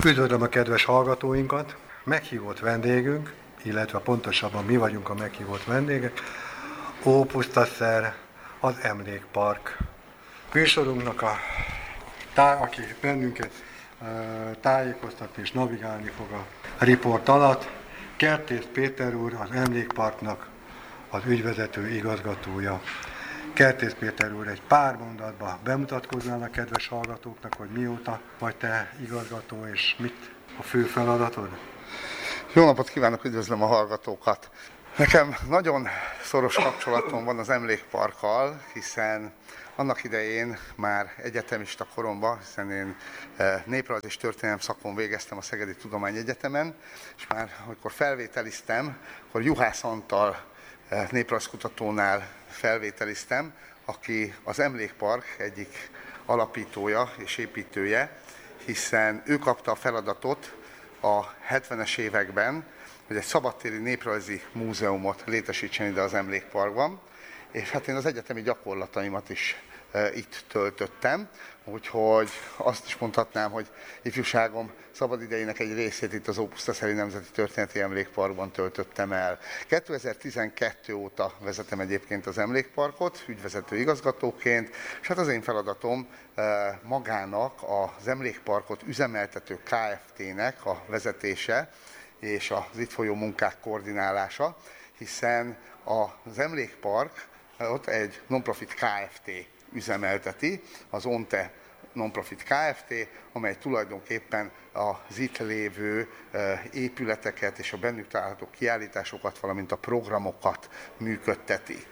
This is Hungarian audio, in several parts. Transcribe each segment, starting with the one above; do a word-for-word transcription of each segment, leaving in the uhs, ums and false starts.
Üdvözlöm a kedves hallgatóinkat! Meghívott vendégünk, illetve pontosabban mi vagyunk a meghívott vendégek, Ópusztaszer, az Emlékpark. Műsorunknak a, tá, aki bennünket e, tájékoztatni és navigálni fog a riport alatt, Kertész Péter úr, az Emlékparknak az ügyvezető igazgatója. Kertész Péter úr, egy pár mondatban bemutatkoznál a kedves hallgatóknak, hogy mióta vagy te igazgató, és mit a fő feladatod? Jó napot kívánok, üdvözlöm a hallgatókat! Nekem nagyon szoros kapcsolatom van az Emlékparkkal, hiszen annak idején már egyetemista koromban, hiszen én néprajz és történelem szakon végeztem a Szegedi Tudományegyetemen, és már amikor felvételiztem, akkor Juhász Antal néprajzkutatónál felvételiztem, aki az Emlékpark egyik alapítója és építője, hiszen ő kapta a feladatot a hetvenes években, hogy egy szabadtéri néprajzi múzeumot létesítsen ide az Emlékparkban, és hát én az egyetemi gyakorlataimat is e, itt töltöttem, úgyhogy azt is mondhatnám, hogy ifjúságom szabadidejének egy részét itt az Ópusztaszeri Nemzeti Történeti Emlékparkban töltöttem el. kétezer-tizenkettő óta vezetem egyébként az Emlékparkot, ügyvezető igazgatóként, és hát az én feladatom e, magának az Emlékparkot üzemeltető Kft-nek a vezetése, és az itt folyó munkák koordinálása, hiszen az Emlékpark ott egy non-profit Kft. Üzemelteti, az ONTE non-profit Kft., amely tulajdonképpen az itt lévő épületeket és a bennük található kiállításokat, valamint a programokat működteti.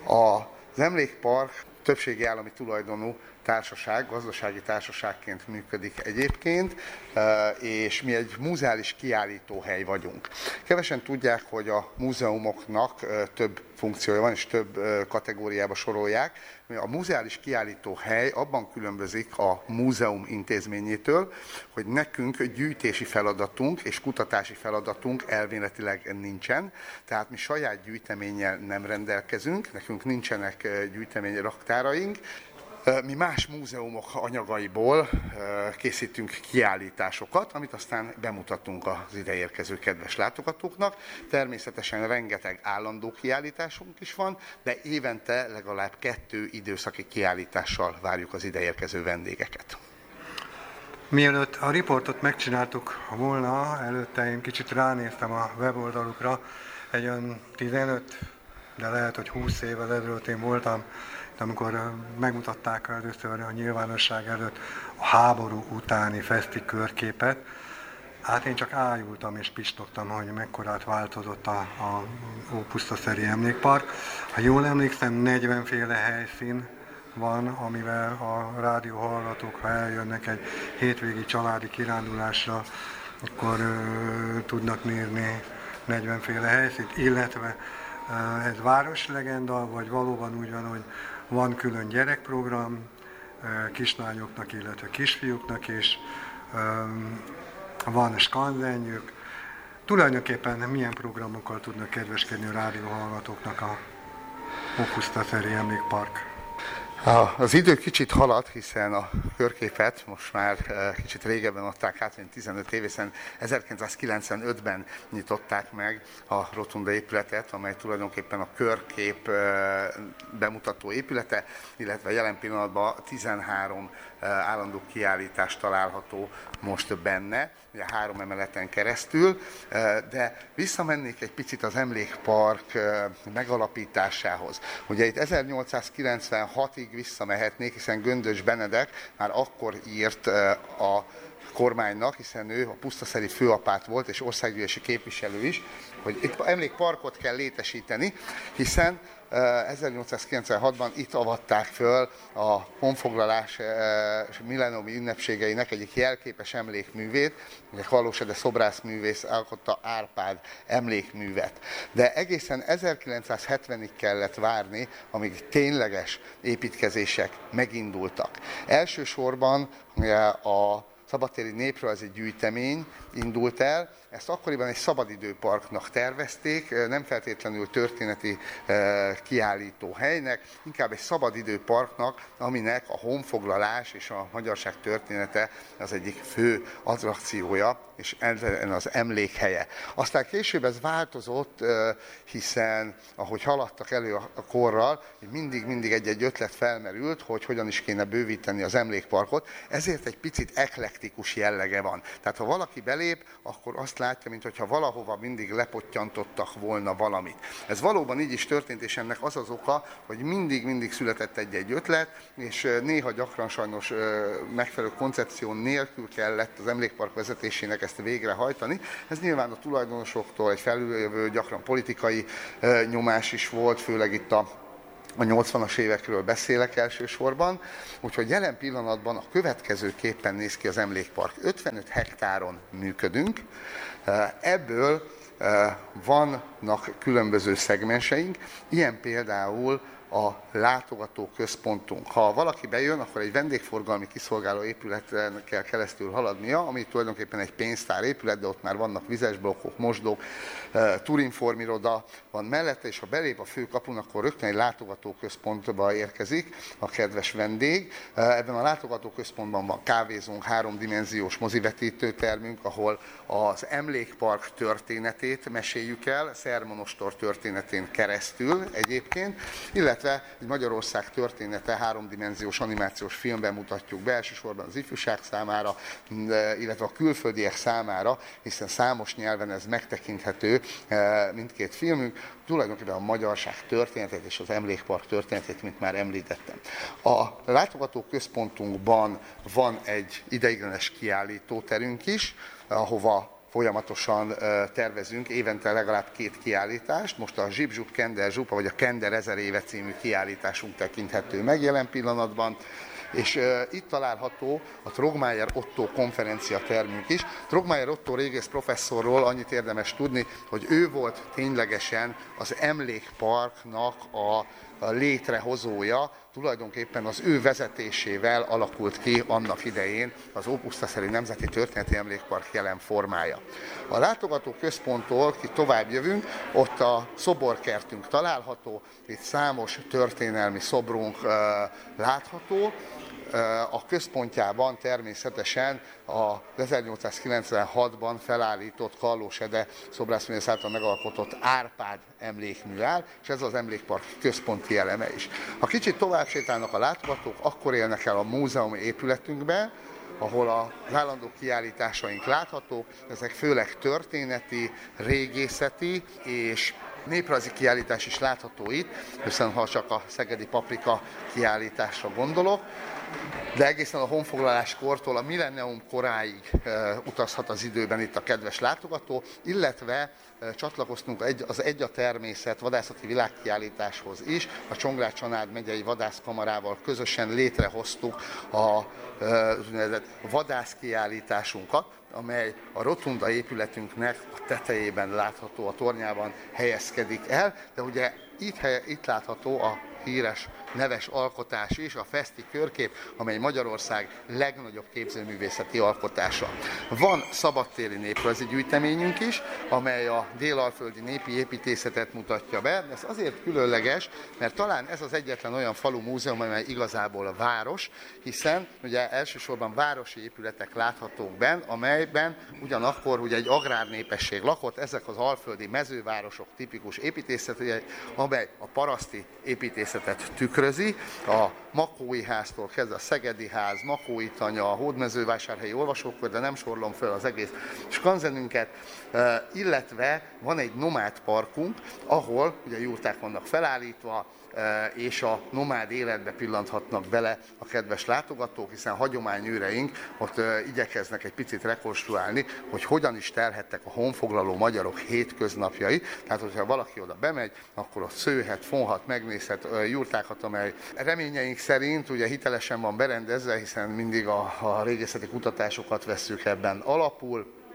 Az Emlékpark többségi állami tulajdonú társaság, gazdasági társaságként működik egyébként, és mi egy múzeális kiállítóhely vagyunk. Kevesen tudják, hogy a múzeumoknak több funkciója van, és több kategóriába sorolják. A múzeális kiállítóhely abban különbözik a múzeum intézményétől, hogy nekünk gyűjtési feladatunk és kutatási feladatunk elméletileg nincsen, tehát mi saját gyűjteménnyel nem rendelkezünk, nekünk nincsenek gyűjtemény raktáraink. Mi más múzeumok anyagaiból készítünk kiállításokat, amit aztán bemutatunk az ideérkező kedves látogatóknak. Természetesen rengeteg állandó kiállításunk is van, de évente legalább kettő időszaki kiállítással várjuk az ideérkező vendégeket. Mielőtt a riportot megcsináltuk volna, előtte én kicsit ránéztem a weboldalukra, egy olyan tizenöt, de lehet, hogy húsz évvel ezelőtt én voltam, amikor megmutatták először a nyilvánosság előtt a háború utáni feszti körképet, hát én csak ájultam és pistogtam, hogy mekkorát változott a, a Ópusztaszeri Emlékpark. Ha jól emlékszem, negyven féle helyszín van, amivel a rádió hallgatók, ha eljönnek egy hétvégi családi kirándulásra, akkor ö, tudnak nézni negyven féle helyszínt, illetve ö, ez városlegenda, vagy valóban úgy van, hogy van külön gyerekprogram, kislányoknak, illetve kisfiúknak is, van skanzenjük. Tulajdonképpen milyen programokkal tudnak kedveskedni a rádióhallgatóknak a Ópusztaszeri Emlékpark? Az idő kicsit halad, hiszen a körképet most már kicsit régebben adták át, mint tizenöt év, hiszen ezerkilencszázkilencvenötben nyitották meg a Rotunda épületet, amely tulajdonképpen a körkép bemutató épülete, illetve jelen pillanatban tizenhárom állandó kiállítás található most benne, ugye három emeleten keresztül, de visszamennék egy picit az Emlékpark megalapításához. Ugye itt ezernyolcszázkilencvenhatig visszamehetnék, hiszen Göndös Benedek már akkor írt a kormánynak, hiszen ő a pusztaszeri főapát volt, és országgyűlési képviselő is, hogy itt emlékparkot kell létesíteni, hiszen ezernyolcszázkilencvenhatban itt avatták föl a honfoglalás millenniumi ünnepségeinek egyik jelképes emlékművét, egy Hallósede szobrászművész alkotta Árpád emlékművet. De egészen ezerkilencszázhetvenig kellett várni, amíg tényleges építkezések megindultak. Elsősorban a szabadtéri néprajzi gyűjtemény indult el. Ezt akkoriban egy szabadidőparknak tervezték, nem feltétlenül történeti kiállító helynek, inkább egy szabadidőparknak, aminek a honfoglalás és a magyarság története az egyik fő attrakciója, és az emlékhelye. Aztán később ez változott, hiszen ahogy haladtak elő a korral, mindig-mindig egy-egy ötlet felmerült, hogy hogyan is kéne bővíteni az emlékparkot, ezért egy picit eklektikus jellege van. Tehát ha valaki belép, akkor azt látja, mintha valahova mindig lepottyantottak volna valamit. Ez valóban így is történt, és ennek az az oka, hogy mindig-mindig született egy-egy ötlet, és néha gyakran sajnos megfelelő koncepció nélkül kellett az emlékpark vezetésének ezt végrehajtani. Ez nyilván a tulajdonosoktól egy felüljövő, gyakran politikai nyomás is volt, főleg itt a A nyolcvanas évekről beszélek elsősorban, úgyhogy jelen pillanatban a következőképpen néz ki az emlékpark. ötvenöt hektáron működünk, ebből vannak különböző szegmenseink, ilyen például a látogatóközpontunk. Ha valaki bejön, akkor egy vendégforgalmi kiszolgáló épületen kell keresztül haladnia, ami tulajdonképpen egy pénztár épület, de ott már vannak vizes blokkok, mosdók, turinformiroda van mellette, és ha belép a főkapun, akkor rögtön egy látogatóközpontba érkezik a kedves vendég. Ebben a látogatóközpontban van kávézónk, háromdimenziós mozivetítőtermünk, ahol az emlékpark történetét meséljük el, Szermonostor történetén keresztül egyébként, illetve egy Magyarország története háromdimenziós animációs filmben mutatjuk be, elsősorban az ifjúság számára, illetve a külföldiek számára, hiszen számos nyelven ez megtekinthető, mindkét filmünk, tulajdonképpen a magyarság történetét és az emlékpark történetét, mint már említettem. A látogatóközpontunkban van egy ideiglenes kiállítóterünk is, ahova folyamatosan tervezünk évente legalább két kiállítást. Most a Zsip Zsup Kender Zsupa, vagy a Kender ezer éve című kiállításunk tekinthető meg jelen pillanatban, és uh, itt található a Trogmeier Otto konferenciatermünk is. Trogmeier Otto régész professzorról annyit érdemes tudni, hogy ő volt ténylegesen az emlékparknak a, a létrehozója, tulajdonképpen az ő vezetésével alakult ki annak idején az Ópusztaszeri Nemzeti Történeti Emlékpark jelen formája. A látogatóközponttól ki tovább jövünk, ott a szoborkertünk található, itt számos történelmi szobrunk uh, látható. A központjában természetesen az ezernyolcszázkilencvenhatban felállított Kallós Ede szobrászművész által megalkotott Árpád emlékmű áll, és ez az emlékpark központi eleme is. Ha kicsit tovább sétálnak a látogatók, akkor élnek el a múzeumi épületünkbe, ahol az állandó kiállításaink láthatók, ezek főleg történeti, régészeti és néprajzi kiállítás is látható itt, hiszen ha csak a szegedi paprika kiállításra gondolok, de egészen a honfoglalás kortól a millennium koráig e, utazhat az időben itt a kedves látogató, illetve e, csatlakoztunk egy, az Egy a természet vadászati világkiállításhoz is, a Csongrád-Csanád megyei vadászkamarával közösen létrehoztuk a e, vadászkiállításunkat, amely a rotunda épületünknek a tetejében látható, a tornyában helyezkedik el, de ugye itt, itt látható a híres, neves alkotás is, a Feszti körkép, amely Magyarország legnagyobb képzőművészeti alkotása. Van szabadtéri néprajzi gyűjteményünk is, amely a délalföldi népi építészetet mutatja be. Ez azért különleges, mert talán ez az egyetlen olyan falu múzeum, amely igazából a város, hiszen ugye elsősorban városi épületek láthatók benn, amelyben ugyanakkor ugye egy agrárnépesség lakott, ezek az alföldi mezővárosok tipikus építészetei, amely a paraszti építészetet tükrözi, a Makói háztól kezdve a Szegedi ház, Makói tanya, a Hódmezővásárhelyi olvasókör, de nem sorolom fel az egész skanzenünket, illetve van egy nomád parkunk, ahol ugye jurták vannak felállítva, és a nomád életbe pillanthatnak bele a kedves látogatók, hiszen hagyományőreink ott igyekeznek egy picit rekonstruálni, hogy hogyan is telhettek a honfoglaló magyarok hétköznapjai. Tehát, hogyha valaki oda bemegy, akkor ott szőhet, fonhat, megnézhet jurtákat, amely reményeink szerint ugye hitelesen van berendezve, hiszen mindig a, a régészeti kutatásokat vesszük ebben alapul.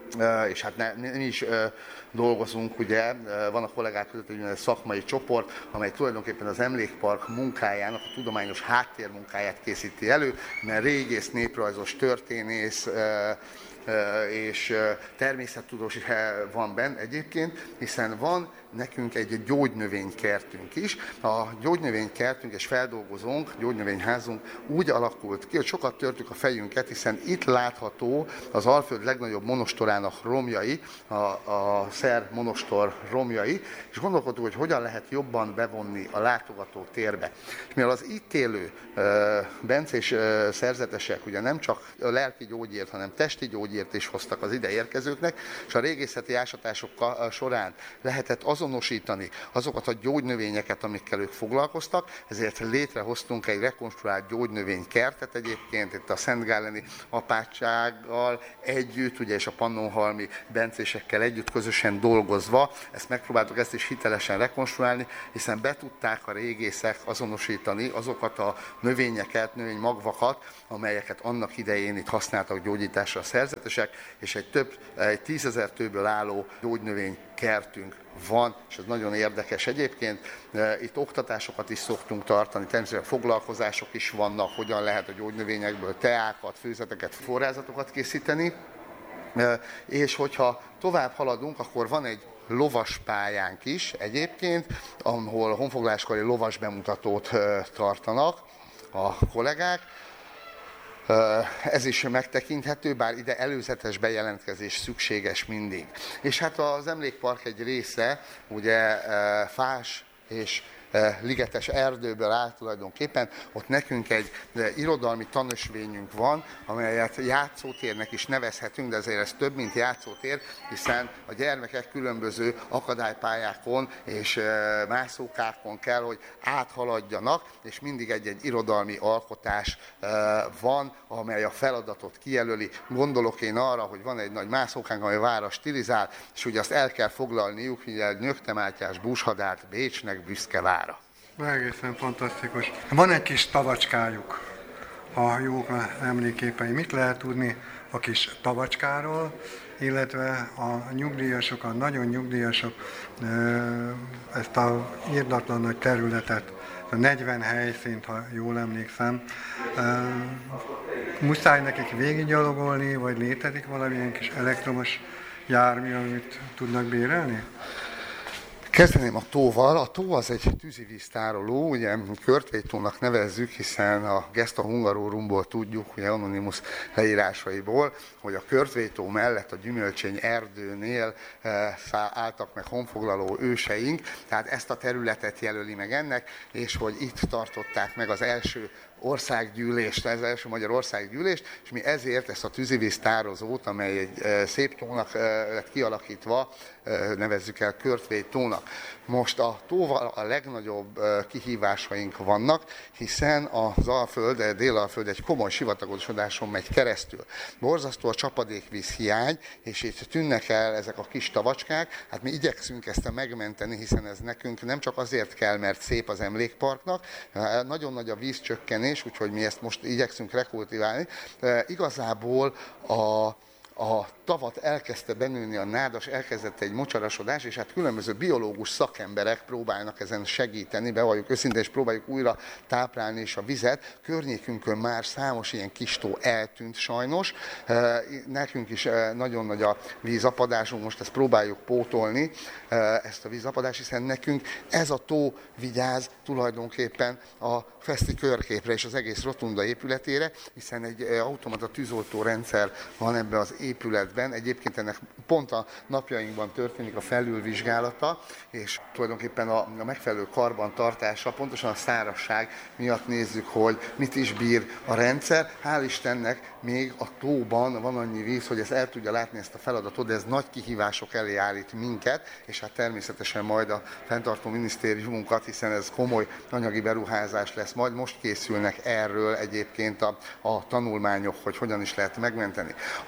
és hát ne, mi is dolgozunk, ugye, van a kollégák között egy szakmai csoport, amely tulajdonképpen az emlékpark munkájának, a tudományos háttérmunkáját készíti elő, mert régész, néprajzos, történész és természettudós is van benne egyébként, hiszen van nekünk egy gyógynövénykertünk is. A gyógynövénykertünk és feldolgozónk, gyógynövényházunk úgy alakult ki, hogy sokat törtük a fejünket, hiszen itt látható az Alföld legnagyobb monostorának romjai, a, a Szer monostor romjai, és gondolkodtuk, hogy hogyan lehet jobban bevonni a látogató térbe. És mivel az itt élő uh, bencés uh, szerzetesek ugye nem csak a lelki gyógyért, hanem testi gyógyért is hoztak az ide érkezőknek, és a régészeti ásatások során lehetett azonosítani azokat a gyógynövényeket, amikkel ők foglalkoztak, ezért létrehoztunk egy rekonstruált gyógynövénykertet egyébként itt a Szentgálleni apátsággal együtt, ugye és a pannonhalmi bencésekkel együtt közösen dolgozva. Ezt megpróbáltuk ezt is hitelesen rekonstruálni, hiszen be tudták a régészek azonosítani azokat a növényeket, növénymagvakat, amelyeket annak idején itt használtak gyógyításra a szerzetesek, és egy több, egy tízezer tőből álló gyógynövénykertünk van, és ez nagyon érdekes egyébként. Itt oktatásokat is szoktunk tartani, természetesen foglalkozások is vannak, hogyan lehet a gyógynövényekből teákat, főzeteket, forrázatokat készíteni. És hogyha tovább haladunk, akkor van egy lovas pályánk is egyébként, ahol honfoglaláskori lovas bemutatót tartanak a kollégák. Ez is megtekinthető, bár ide előzetes bejelentkezés szükséges mindig. És hát az emlékpark egy része ugye fás és ligetes erdőből áll tulajdonképpen, ott nekünk egy irodalmi tanösvényünk van, amelyet játszótérnek is nevezhetünk, de azért ez több, mint játszótér, hiszen a gyermekek különböző akadálypályákon és mászókákon kell, hogy áthaladjanak, és mindig egy-egy irodalmi alkotás van, amely a feladatot kijelöli. Gondolok én arra, hogy van egy nagy mászókánk, amely város stilizál, és ugye azt el kell foglalniuk, hogy egy Nyögte Mátyás búshadárt Bécsnek büszke vár. Egészen fantasztikus. Van egy kis tavacskájuk, ha jók emléképei. Mit lehet tudni a kis tavacskáról, illetve a nyugdíjasok, a nagyon nyugdíjasok ezt a irdatlan nagy területet, a negyven helyszínt, ha jól emlékszem, muszáj nekik végiggyalogolni, vagy létezik valamilyen kis elektromos jármű, amit tudnak bérelni? Kezdeném a tóval. A tó az egy tűzivíztároló, ugye Körtvétónak nevezzük, hiszen a Gesta Hungarorumból tudjuk, ugye Anonymous leírásaiból, hogy a Körtvétó mellett a Gyümölcsény erdőnél e, álltak meg honfoglaló őseink, tehát ezt a területet jelöli meg ennek, és hogy itt tartották meg az első országgyűlést, ez az első magyar országgyűlést, és mi ezért ezt a tűzivíztározót, amely egy szép tónak lett kialakítva, nevezzük el Körtvétónak. Most a tóval a legnagyobb kihívásaink vannak, hiszen az Alföld, a Délalföld egy komoly sivatagosodáson megy keresztül. Borzasztó a csapadékvíz hiány, és itt tűnnek el ezek a kis tavacskák. Hát mi igyekszünk ezt megmenteni, hiszen ez nekünk nem csak azért kell, mert szép az emlékparknak, nagyon nagy a vízcsökkenés, úgyhogy mi ezt most igyekszünk rekultiválni. Igazából a a tavat elkezdte benőni a nádas, elkezdett egy mocsarasodás, és hát különböző biológus szakemberek próbálnak ezen segíteni, bevalljuk őszintén, és próbáljuk újra táplálni is a vizet. Környékünkön már számos ilyen kis tó eltűnt sajnos. Nekünk is nagyon nagy a vízapadásunk, most ezt próbáljuk pótolni, ezt a vízapadást, hiszen nekünk ez a tó vigyáz tulajdonképpen a feszti körképre és az egész rotunda épületére, hiszen egy automata tűzoltó rendszer van ebbe az épületben. Egyébként ennek pont a napjainkban történik a felülvizsgálata, és tulajdonképpen a, a megfelelő karbantartása, pontosan a szárazság miatt nézzük, hogy mit is bír a rendszer. Hál' Istennek még a tóban van annyi víz, hogy ez el tudja látni ezt a feladatot, de ez nagy kihívások elé állít minket, és hát természetesen majd a fenntartó minisztériumunkat, hiszen ez komoly anyagi beruházás lesz. Majd most készülnek erről egyébként a, a tanulmányok, hogy hogyan is lehet megmenteni. A másik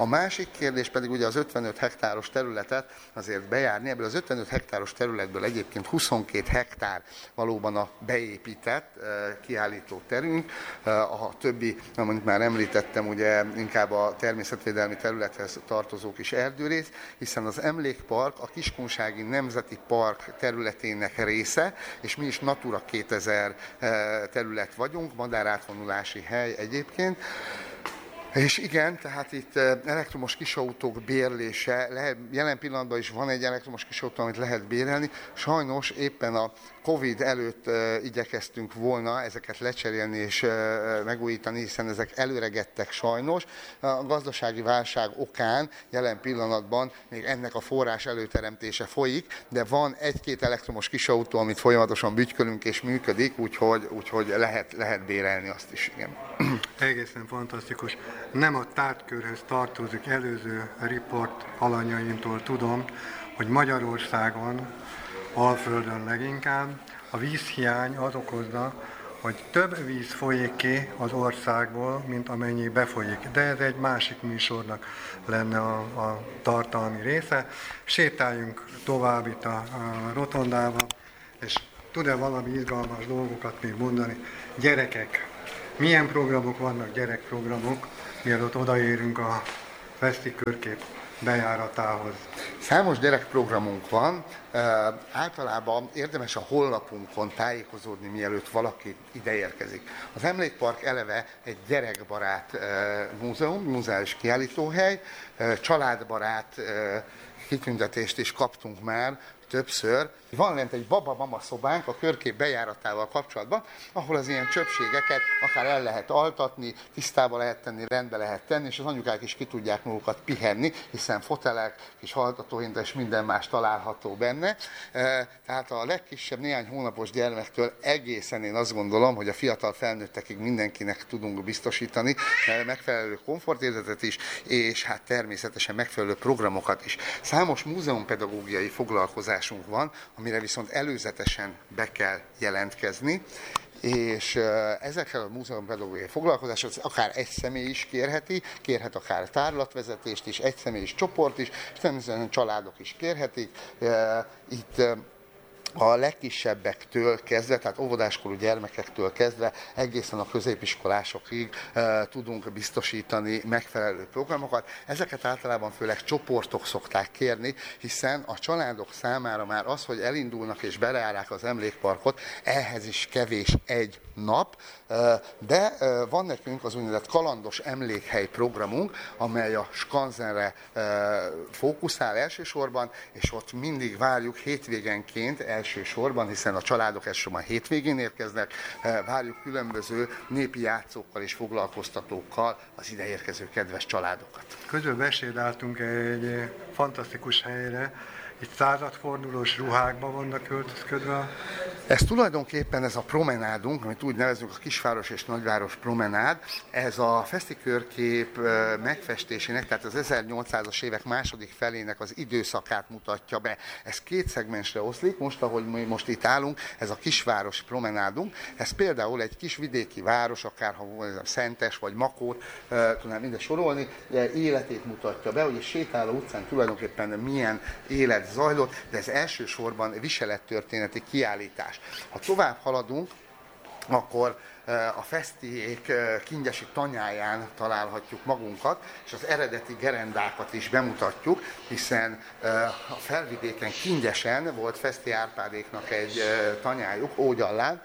másik kérdés pedig ugye az ötvenöt hektáros területet azért bejárni. Ebből az ötvenöt hektáros területből egyébként huszonkét hektár valóban a beépített kiállító terünk. A többi, amit már említettem, ugye inkább a természetvédelmi területhez tartozó kis erdőrész, hiszen az emlékpark a Kiskunsági Nemzeti Park területének része, és mi is Natura kétezer terület vagyunk, madárátvonulási hely egyébként. És igen, tehát itt elektromos kisautók bérlése, lehet, jelen pillanatban is van egy elektromos kisautó, amit lehet bérelni. Sajnos éppen a Covid előtt uh, igyekeztünk volna ezeket lecserélni és uh, megújítani, hiszen ezek előregettek sajnos. A gazdasági válság okán jelen pillanatban még ennek a forrás előteremtése folyik, de van egy-két elektromos kisautó, amit folyamatosan bütykölünk és működik, úgyhogy, úgyhogy lehet, lehet bérelni azt is. Igen. Egészen fantasztikus. Nem a tárgykörhöz tartozik, előző riport alanyaimtól tudom, hogy Magyarországon, Alföldön leginkább, a vízhiány az okozza, hogy több víz folyik ki az országból, mint amennyi befolyik. De ez egy másik műsornak lenne a, a tartalmi része. Sétáljunk tovább itt a, a rotondába, és tud-e valami izgalmas dolgokat még mondani? Gyerekek, milyen programok vannak, gyerekprogramok, mielőtt odaérünk a Feszti Körkép bejáratához? Számos gyerekprogramunk van, e, általában érdemes a honlapunkon tájékozódni, mielőtt valaki ide érkezik. Az emlékpark eleve egy gyerekbarát e, múzeum, múzeális kiállítóhely, e, családbarát e, kitüntetést is kaptunk már többször. Van lent egy baba-mama szobánk a Körkép bejáratával kapcsolatban, ahol az ilyen csöpségeket akár el lehet altatni, tisztába lehet tenni, rendbe lehet tenni, és az anyukák is ki tudják magukat pihenni, hiszen fotelek, kis altatóhinta és minden más található benne. Tehát a legkisebb néhány hónapos gyermektől egészen én azt gondolom, hogy a fiatal felnőttekig mindenkinek tudunk biztosítani megfelelő komfortérzetet is, és hát természetesen megfelelő programokat is. Számos múzeumpedagógiai foglalkozásunk van, amire viszont előzetesen be kell jelentkezni, és ezekkel a múzeumpedagógiai foglalkozásokhoz akár egy személy is kérheti, kérhet akár tárlatvezetést is, egy személyis csoport is, és természetesen családok is kérhetik. Itt a legkisebbektől kezdve, tehát óvodáskorú gyermekektől kezdve egészen a középiskolásokig e, tudunk biztosítani megfelelő programokat. Ezeket általában főleg csoportok szokták kérni, hiszen a családok számára már az, hogy elindulnak és beleárják az emlékparkot, ehhez is kevés egy nap, e, de e, van nekünk az úgynevezett kalandos emlékhely programunk, amely a skanzenre e, fókuszál elsősorban, és ott mindig várjuk hétvégenként elsősorban, hiszen a családok elsősorban hétvégén érkeznek, várjuk különböző népi játszókkal és foglalkoztatókkal az ide érkező kedves családokat. Közben besétáltunk egy fantasztikus helyre, itt századfordulós ruhákban vannak öltözködve. Ez tulajdonképpen ez a promenádunk, amit úgy nevezünk a kisváros és nagyváros promenád, ez a Feszti Körkép megfestésének, tehát az ezernyolcszázas évek második felének az időszakát mutatja be. Ez két szegmensre oszlik, most ahogy mi most itt állunk, ez a kisváros promenádunk, ez például egy kis vidéki város, akár ha Szentes vagy Makót tudnám ide sorolni, életét mutatja be, hogy a sétáló utcán tulajdonképpen milyen élet zajlott, de ez elsősorban viselettörténeti kiállítás. Ha tovább haladunk, akkor a Fesztiék kingyesi tanyáján találhatjuk magunkat, és az eredeti gerendákat is bemutatjuk, hiszen a felvidéken Kingyesen volt Feszti Árpádéknak egy tanyájuk, Ógyallán.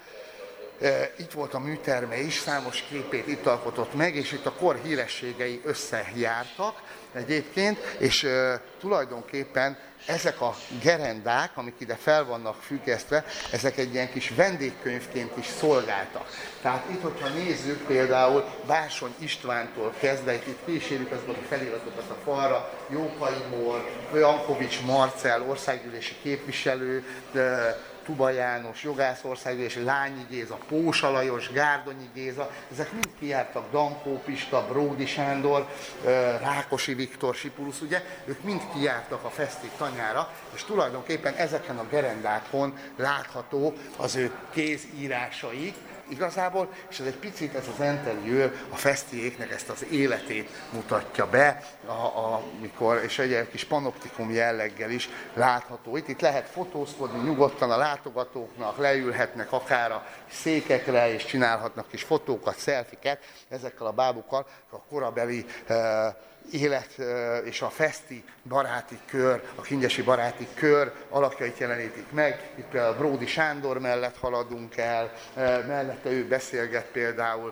Itt volt a műterme is, számos képét itt alkotott meg, és itt a kor hírességei összejártak egyébként, és uh, tulajdonképpen ezek a gerendák, amik ide fel vannak függesztve, ezek egy ilyen kis vendégkönyvként is szolgáltak. Tehát itt, hogyha nézzük például Bársony Istvántól kezdve, itt kísérjük azokat a feliratokat a falra, Jókai Mór, Jankovics Marcell, országgyűlési képviselő, de Tuba János, jogász országgyűlési, Lányi Géza, Pósa Lajos, Gárdonyi Géza, ezek mind kijártak, Dankó Pista, Bródi Sándor, Rákosi Viktor, Sipulusz, ugye, ők mind kijártak a Feszti tanyára, és tulajdonképpen ezeken a gerendákon látható az ő kézírásaik, igazából, és ez egy picit ez az interiőr a fesztiéknek ezt az életét mutatja be, a, a, mikor, és egy kis panoptikum jelleggel is látható. Itt, itt lehet fotózkodni nyugodtan a látogatóknak, leülhetnek akár a székekre, és csinálhatnak kis fotókat, szelfiket ezekkel a bábukkal, a korabeli uh, élet és a feszti baráti kör, a kingyesi baráti kör alakjait jelenítik meg. Itt például Bródi Sándor mellett haladunk el, mellette ő beszélget például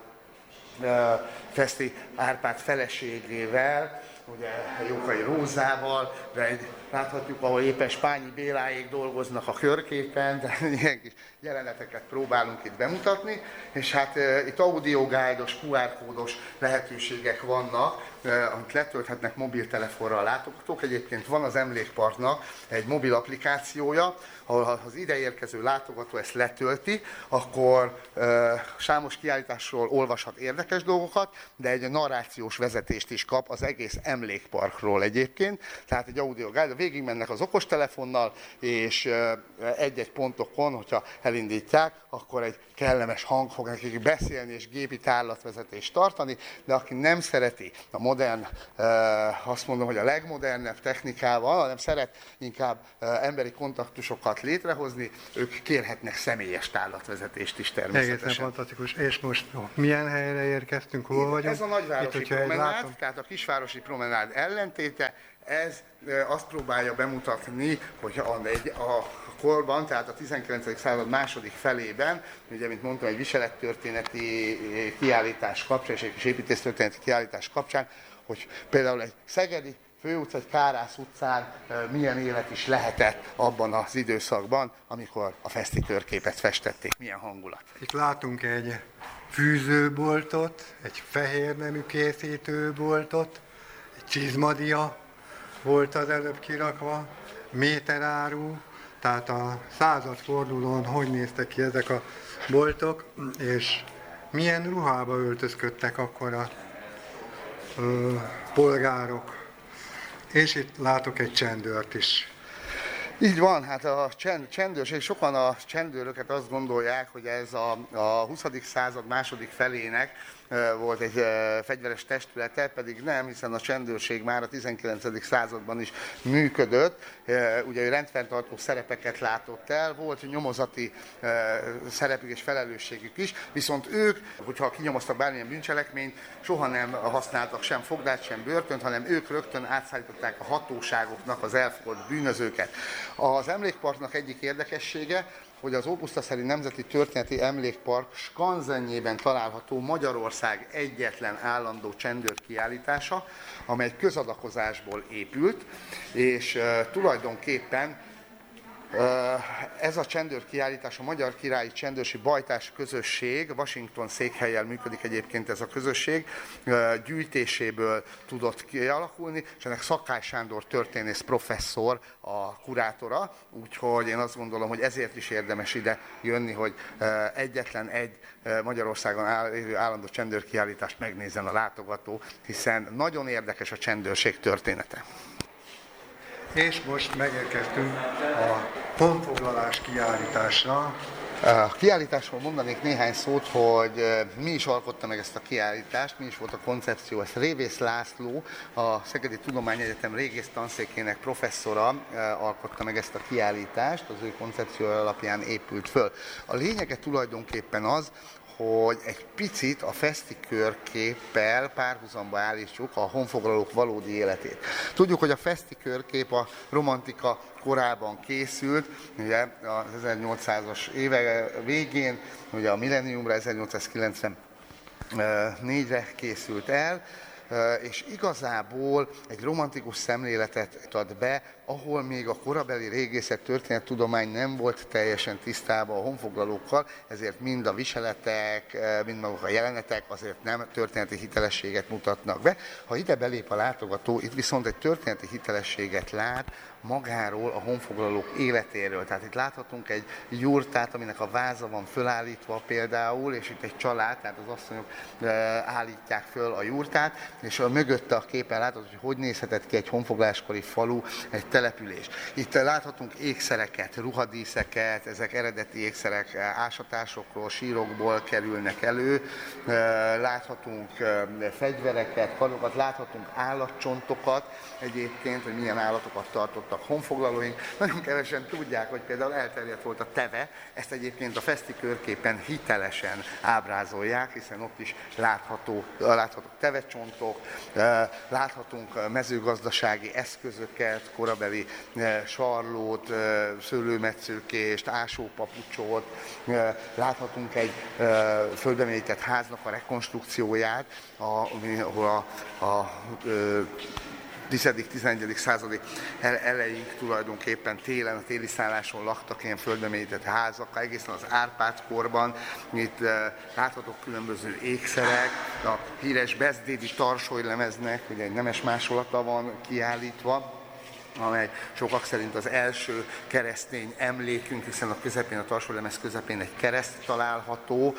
Feszti Árpád feleségével, ugye Jókai Rózával, de egy, láthatjuk, ahol éppen Spányi Béláék dolgoznak a körképen, de ilyen kis jeleneteket próbálunk itt bemutatni, és hát e, itt audioguide-os, kú er kódos lehetőségek vannak, e, amit letölthetnek mobiltelefonra a látogatók. Egyébként van az Emlékparknak egy mobil applikációja, ahol az ideérkező látogató ezt letölti, akkor e, számos kiállításról olvashat érdekes dolgokat, de egy narrációs vezetést is kap az egész Emlékparkról egyébként. Tehát egy audio guide, végig mennek az okostelefonnal, és e, egy-egy pontokon, hogyha elindítják, akkor egy kellemes hang fog nekik beszélni és gépi tárlatvezetést tartani, de aki nem szereti a modern, azt mondom, hogy a legmodernebb technikával, hanem szeret inkább emberi kontaktusokat létrehozni, ők kérhetnek személyes tárlatvezetést is természetesen. Egészen fantasztikus. És most milyen helyre érkeztünk, hol vagyunk? Ez a nagyvárosi Itt, promenád, tehát a kisvárosi promenád ellentéte. Ez azt próbálja bemutatni, hogy a, egy, a korban, tehát a tizenkilencedik század második felében, ugye, mint mondtam, egy viselettörténeti kiállítás kapcsán, és egy kis építésztörténeti kiállítás kapcsán, hogy például egy szegedi főutca, egy Kárász utcán milyen élet is lehetett abban az időszakban, amikor a feszti körképet festették, milyen hangulat. Itt látunk egy fűzőboltot, egy fehér nemű készítőboltot, egy csizmadia volt az előbb kirakva, méteráru, tehát a századfordulón hogy néztek ki ezek a boltok, és milyen ruhába öltözködtek akkor a ö, polgárok. És itt látok egy csendőrt is. Így van, hát a csend, csendőrség, sokan a csendőröket azt gondolják, hogy ez a, a huszadik század második felének volt egy fegyveres testülete, pedig nem, hiszen a csendőrség már a tizenkilencedik században is működött. Ugye ő rendfenntartó szerepeket látott el, volt nyomozati szerepük és felelősségük is, viszont ők, hogyha kinyomoztak bármilyen bűncselekményt, soha nem használtak sem fogdát, sem börtönt, hanem ők rögtön átszállították a hatóságoknak az elfogott bűnözőket. Az Emlékparknak egyik érdekessége, hogy az Ópusztaszeri Nemzeti Történeti Emlékpark skanzenjében található Magyarország egyetlen állandó csendőrkiállítása, amely közadakozásból épült, és uh, tulajdonképpen ez a csendőrkiállítás, a Magyar Királyi Csendőrsi Bajtás Közösség, Washington székhellyel működik egyébként ez a közösség, gyűjtéséből tudott kialakulni, és ennek Szakály Sándor történész professzor a kurátora, úgyhogy én azt gondolom, hogy ezért is érdemes ide jönni, hogy egyetlen egy Magyarországon élő állandó csendőrkiállítást megnézzen a látogató, hiszen nagyon érdekes a csendőrség története. És most megérkeztünk a honfoglalás kiállításra. A kiállításról mondanék néhány szót, hogy mi is alkotta meg ezt a kiállítást, mi is volt a koncepció. Ezt Révész László, a Szegedi Tudományegyetem régész tanszékének professzora alkotta meg ezt a kiállítást, az ő koncepció alapján épült föl. A lényege tulajdonképpen az, hogy egy picit a feszti körképpel párhuzamba állítsuk a honfoglalók valódi életét. Tudjuk, hogy a feszti körkép a romantika korában készült, ugye az ezernyolcszázas évek végén, ugye a millenniumra ezernyolcszázkilencvennégyre készült el, és igazából egy romantikus szemléletet ad be, ahol még a korabeli régészet történettudomány nem volt teljesen tisztában a honfoglalókkal, ezért mind a viseletek, mind maguk a jelenetek azért nem történeti hitelességet mutatnak be. Ha ide belép a látogató, itt viszont egy történeti hitelességet lát magáról, a honfoglalók életéről. Tehát itt láthatunk egy jurtát, aminek a váza van fölállítva például, és itt egy család, tehát az asszonyok állítják föl a jurtát, és a mögötte a képen látható, hogy hogy nézhetett ki egy honfoglaláskori falu, egy település. Itt láthatunk ékszereket, ruhadíszeket, ezek eredeti ékszerek ásatásokról, sírokból kerülnek elő, láthatunk fegyvereket, karokat, láthatunk állatcsontokat, egyébként, hogy milyen állatokat tartottak honfoglalóink. Nagyon kevesen tudják, hogy például elterjedt volt a teve, ezt egyébként a feszti körképen hitelesen ábrázolják, hiszen ott is látható, láthatók tevecsontok, láthatunk mezőgazdasági eszközöket, korabeli sarlót, szőlőmetszőkést, ásópapucsot, láthatunk egy földbe mélyített háznak a rekonstrukcióját, ahol a, a, a tizedik-tizenegyedik századi elejéig tulajdonképpen télen, a téli szálláson laktak ilyen földbe mélyített házak, egészen az Árpád-korban. Itt láthatók különböző ékszerek, a híres Bezdédi tarsolylemeznek, ugye egy nemes másolata van kiállítva, amely sokak szerint az első keresztény emlékünk, hiszen a közepén, a tarsolylemez közepén egy kereszt található.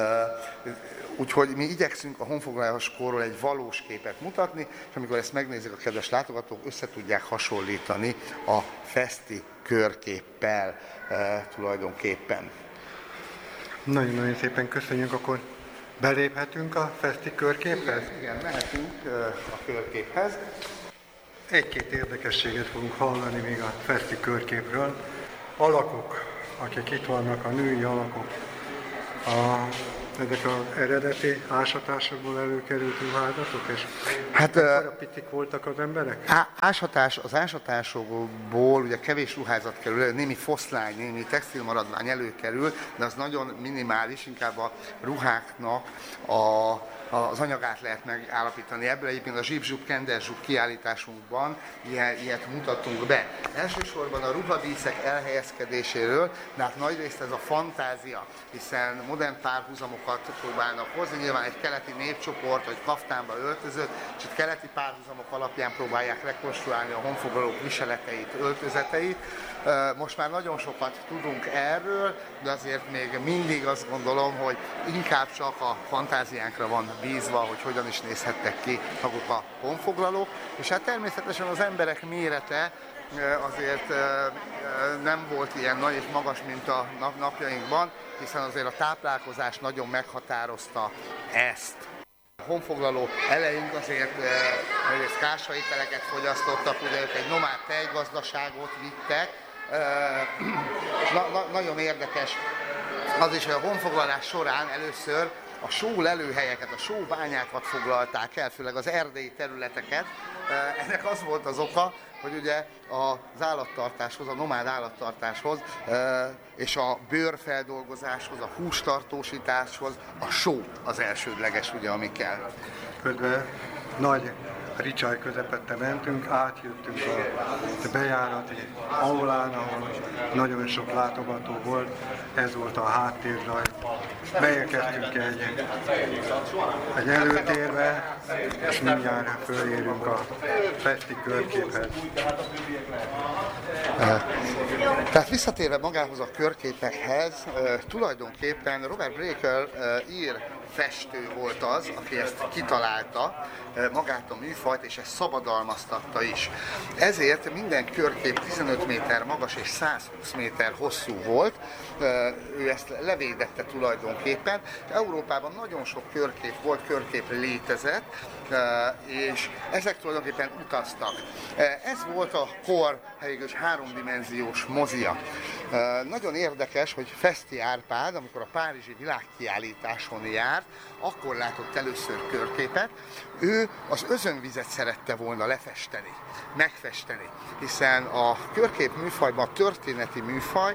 Úgyhogy mi igyekszünk a honfoglalás korról egy valós képet mutatni, és amikor ezt megnézik a kedves látogatók, össze tudják hasonlítani a feszti körképpel e, tulajdonképpen. Nagyon-nagyon szépen köszönjük, akkor beléphetünk a feszti körképhez? Igen, igen, mehetünk a körképhez. Egy-két érdekességet fogunk hallani még a feszti körképről. Alakok, akik itt vannak, a női alakok, a, ezek az eredeti ásatásokból előkerült ruházatok, és hát, arra picik voltak az emberek? Á, ásatás, az ásatásokból ugye kevés ruházat kerül, némi foszlány, némi textilmaradvány előkerül, de az nagyon minimális, inkább a ruháknak a az anyagát lehet megállapítani. Ebből egyébként a zsibzsub, kenderzsub kiállításunkban ilyet mutatunk be. Elsősorban a ruhadíszek elhelyezkedéséről, de hát nagyrészt ez a fantázia, hiszen modern párhuzamokat próbálnak hozni. Nyilván egy keleti népcsoport, vagy kaftánba öltözött, és a keleti párhuzamok alapján próbálják rekonstruálni a honfoglalók viseleteit, öltözeteit. Most már nagyon sokat tudunk erről, de azért még mindig azt gondolom, hogy inkább csak a fantáziánkra van bízva, hogy hogyan is nézhettek ki maguk a honfoglalók. És hát természetesen az emberek mérete azért nem volt ilyen nagy és magas, mint a napjainkban, hiszen azért a táplálkozás nagyon meghatározta ezt. A honfoglaló eleink azért egyrészt kársaételeket fogyasztottak, ugye ők egy nomád tejgazdaságot vittek. Na, na, nagyon érdekes az is, hogy a honfoglalás során először a só lelőhelyeket, a sóbányákat foglalták el, főleg az erdélyi területeket. Ennek az volt az oka, hogy ugye az állattartáshoz, a nomád állattartáshoz és a bőrfeldolgozáshoz, a hústartósításhoz a só az elsődleges, ugye, ami kell. Közben nagy Ricsaj közepette mentünk, átjöttünk a bejárati aulán, ahol nagyon sok látogató volt, ez volt a háttérraj. Beérkeztünk egy, egy előtérbe, és mindjárt fölérünk a feszti körképhez. Tehát visszatérve magához a körképekhez, tulajdonképpen Robert Breaker ír festő volt az, aki ezt kitalálta, magát a műfajt, és ezt szabadalmaztatta is. Ezért minden körkép tizenöt méter magas és száz húsz méter hosszú volt, ő ezt levédette tulajdonképpen. Európában nagyon sok körkép volt, körkép létezett, és ezek tulajdonképpen utaztak. Ez volt a kor helyes háromdimenziós mozia. Nagyon érdekes, hogy Feszti Árpád, amikor a párizsi világkiállításon járt, akkor látott először körképet, ő az özönvizet szerette volna lefesteni, megfesteni, hiszen a körkép műfajban a történeti műfaj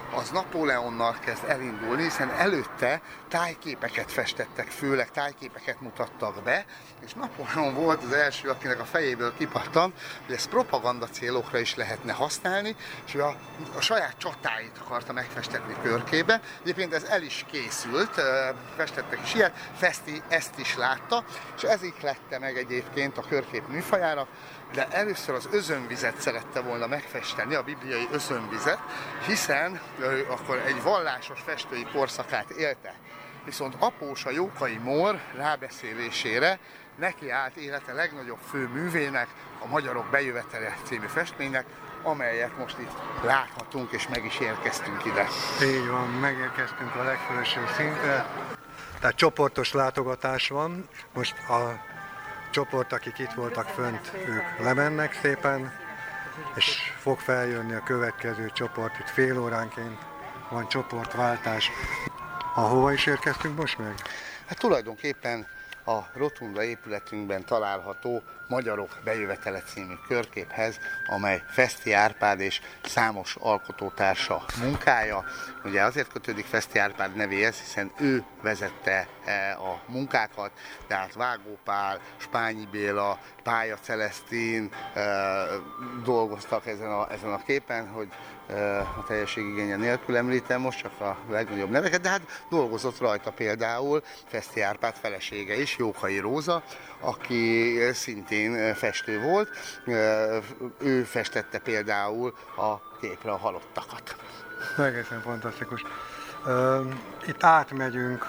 az Napóleonnal kezd elindulni, hiszen előtte tájképeket festettek, főleg tájképeket mutattak be, és Napóleon volt az első, akinek a fejéből kipattant, hogy ezt propaganda célokra is lehetne használni, és ő a, a saját csatáit akarta megfestetni körkébe. Egyébként ez el is készült, festettek is ilyet, Festi ezt is látta, és ez ihlette meg egyébként a körkép műfajára, de először az özönvizet szerette volna megfesteni, a bibliai özönvizet, hiszen ő akkor egy vallásos festői korszakát élte. Viszont apósa Jókai Mór rábeszélésére neki állt élete legnagyobb főművének, a Magyarok bejövetele című festménynek, amelyet most itt láthatunk, és meg is érkeztünk ide. Így van, megérkeztünk a legfelső szintre. Tehát csoportos látogatás van. Most a csoport, akik itt voltak fönt, ők lemennek szépen, és fog feljönni a következő csoport, itt fél óránként van csoportváltás. Ahova is érkeztünk most meg? Hát tulajdonképpen a Rotunda épületünkben található Magyarok bejövetele című körképhez, amely Festi Árpád és számos alkotótársa munkája. Ugye azért kötődik Festi Árpád nevéhez, hiszen ő vezette a munkákat, tehát Vágó Pál, Spányi Béla, Pálya Celesztin dolgoztak ezen a, ezen a képen, hogy a teljességigénye nélkül említem most csak a legnagyobb neveket, de hát dolgozott rajta például Festi Árpád felesége is, Jókai Róza, aki szintén festő volt. Ő festette például a képre a halottakat. Egészen fantasztikus. Itt átmegyünk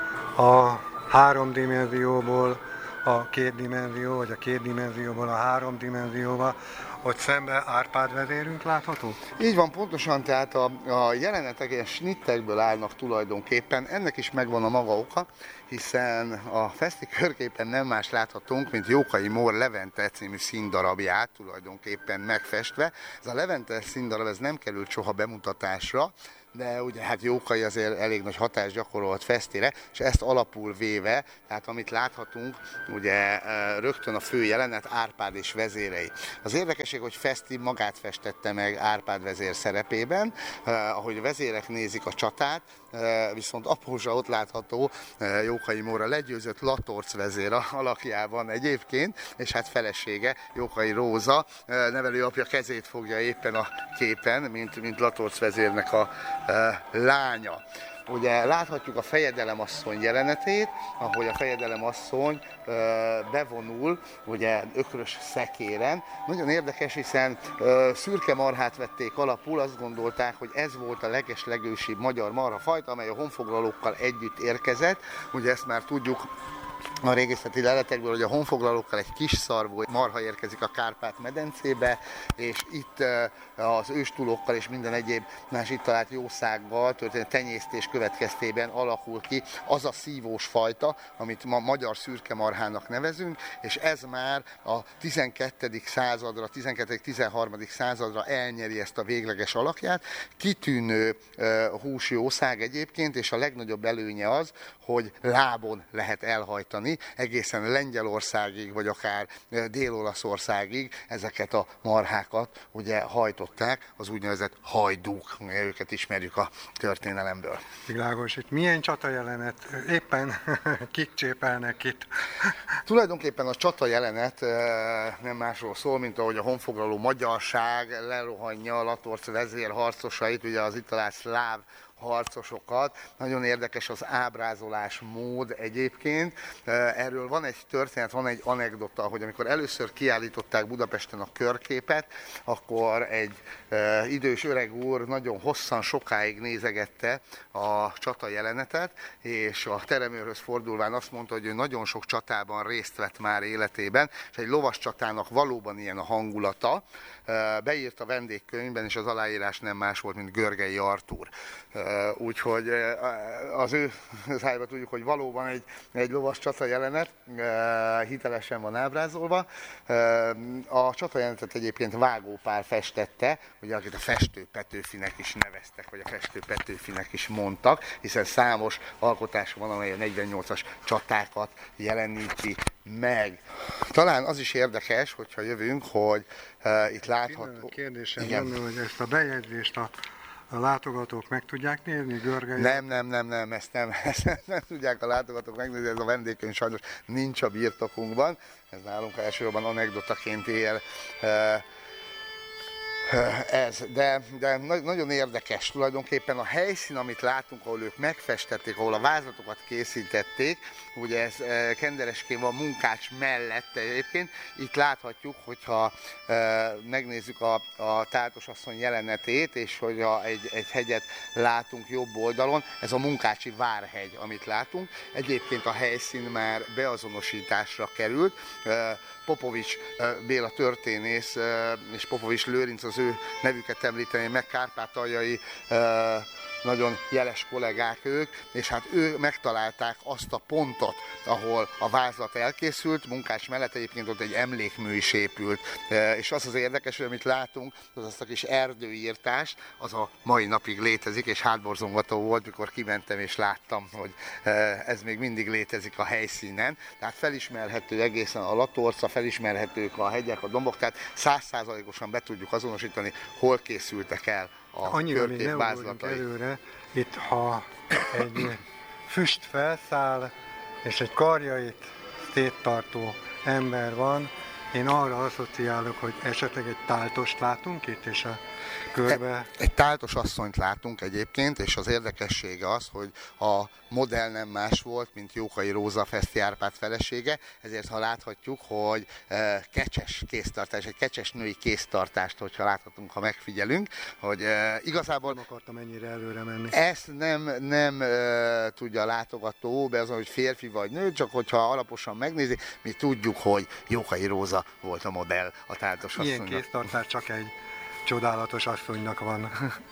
a három dimenzióból a két dimenzió, vagy a két dimenzióból a három dimenzióba, ott szembe Árpád vezérünk látható? Így van, pontosan, tehát a, a jelenetek ilyen snittekből állnak tulajdonképpen, ennek is megvan a maga oka, hiszen a Festi körképen nem más láthatunk, mint Jókai Mór Levente című színdarabját tulajdonképpen megfestve. Ez a Levente színdarab ez nem került soha bemutatásra, de ugye hát Jókai azért elég nagy hatást gyakorolt Festire, és ezt alapul véve, tehát amit láthatunk, ugye rögtön a fő jelenet Árpád és vezérei. Az érdekesség, hogy Festi magát festette meg Árpád vezér szerepében, ahogy a vezérek nézik a csatát, viszont apósa ott látható Jókai Móra legyőzött Latorc vezér alakjában egyébként, és hát felesége Jókai Róza nevelőapja kezét fogja éppen a képen, mint, mint Latorc vezérnek a lánya. Ugye láthatjuk a fejedelemasszony jelenetét, ahogy a fejedelemasszony bevonul, ugye ökrös szekéren. Nagyon érdekes, hiszen szürke marhát vették alapul, azt gondolták, hogy ez volt a legeslegősibb magyar marhafajta, amely a honfoglalókkal együtt érkezett. Ugye ezt már tudjuk a régészeti leletekből, hogy a honfoglalókkal egy kis szarvú marha érkezik a Kárpát-medencébe, és itt az őstúlókkal és minden egyéb más itt talált jószággal történő tenyésztés következtében alakul ki az a szívós fajta, amit ma magyar szürke marhának nevezünk, és ez már a tizenkettedik századra, tizenkettedik-tizenharmadik századra elnyeri ezt a végleges alakját. Kitűnő húsjószág egyébként, és a legnagyobb előnye az, hogy lábon lehet elhajtani, egészen Lengyelországig, vagy akár Dél-Olaszországig ezeket a marhákat ugye hajtották, az úgynevezett hajdúk, őket ismerjük a történelemből. Világos, itt milyen csata jelenet? Éppen kik csépelnek itt? Tulajdonképpen a csata jelenet nem másról szól, mint ahogy a honfoglaló magyarság lerohanja a Latorc vezér harcosait, ugye az itt talált szláv harcosokat. Nagyon érdekes az ábrázolás mód egyébként. Erről van egy történet, van egy anekdota, hogy amikor először kiállították Budapesten a körképet, akkor egy e, idős öreg úr nagyon hosszan, sokáig nézegette a csata jelenetet, és a teremőrhöz fordulván azt mondta, hogy ő nagyon sok csatában részt vett már életében, és egy lovas csatának valóban ilyen a hangulata. E, beírt a vendégkönyvben, és az aláírás nem más volt, mint Görgei Artúr. E, Úgyhogy az ő szájban tudjuk, hogy valóban egy, egy lovas csata jelenet, hitelesen van ábrázolva. A csata jelenetet egyébként Vágó Pál festette, ugye akit a Festő Petőfinek is neveztek, vagy a Festő Petőfinek is mondtak, hiszen számos alkotás van, amely a negyvennyolcas csatákat jeleníti meg. Talán az is érdekes, hogyha jövünk, hogy itt látható... Kérdésem lenne, hogy ezt a bejegyzést a a látogatók meg tudják nézni, Görgei? Nem, nem, nem, nem, ezt nem, ezt nem, nem tudják a látogatók megnézni, ez a vendégkönyv sajnos nincs a birtokunkban, ez nálunk elsősorban anekdotaként él ez, de, de nagyon érdekes tulajdonképpen a helyszín, amit látunk, ahol ők megfestették, ahol a vázlatokat készítették, ugye ez Kendereskén van Munkács mellett egyébként, itt láthatjuk, hogyha megnézzük a, a táltosasszony jelenetét, és hogy a, egy, egy hegyet látunk jobb oldalon, ez a Munkácsi Várhegy, amit látunk, egyébként a helyszín már beazonosításra került, Popovics Béla történész és Popovics Lőrinc, az ő nevüket említeni, meg kárpátaljai nagyon jeles kollégák ők, és hát ők megtalálták azt a pontot, ahol a vázlat elkészült, Munkács mellett egyébként ott egy emlékmű is épült, és az az érdekes, hogy amit látunk, az azt a kis erdőírtás, az a mai napig létezik, és hátborzongató volt, mikor kimentem és láttam, hogy ez még mindig létezik a helyszínen, tehát felismerhető egészen a latorca, felismerhetők a hegyek, a dombok, tehát száz százalékosan be tudjuk azonosítani, hol készültek el a annyira még ne vázlatai. Előre, itt ha egy füst felszáll, és egy karjait széttartó ember van, én arra asszociálok, hogy esetleg egy táltost látunk itt, és a körbe... Egy táltos asszonyt látunk egyébként, és az érdekessége az, hogy a modell nem más volt, mint Jókai Róza Feszti Árpád felesége, ezért ha láthatjuk, hogy kecses kéztartás, egy kecses női kéztartást, hogyha láthatunk, ha megfigyelünk, hogy igazából... Nem akartam ennyire előre menni. Ezt nem, nem uh, tudja a látogató, be azon, hogy férfi vagy nő, csak hogyha alaposan megnézi, mi tudjuk, hogy Jókai Róza volt a modell a táltos asszonynak. Ilyen kéztartás csak egy csodálatos asszonynak van.